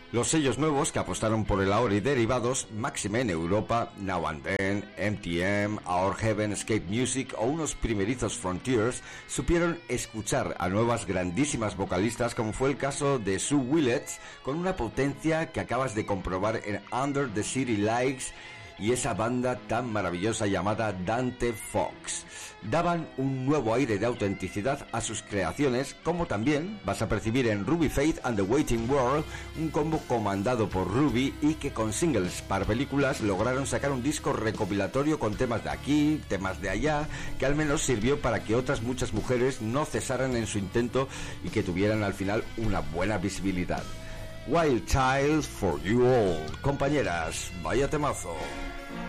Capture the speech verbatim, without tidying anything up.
Los sellos nuevos que apostaron por el ahora y derivados, máxime en Europa, Now and Then, M T M, Our Heaven, Escape Music o unos primerizos Frontiers, supieron escuchar a nuevas grandísimas vocalistas, como fue el caso de Sue Willets, con una potencia que acabas de comprobar en Under the City Lights, y esa banda tan maravillosa llamada Dante Fox. Daban un nuevo aire de autenticidad a sus creaciones, como también vas a percibir en Ruby Faith and the Waiting World, un combo comandado por Ruby y que con singles para películas lograron sacar un disco recopilatorio con temas de aquí, temas de allá, que al menos sirvió para que otras muchas mujeres no cesaran en su intento y que tuvieran al final una buena visibilidad. Wild Child for You All. Compañeras, vaya temazo.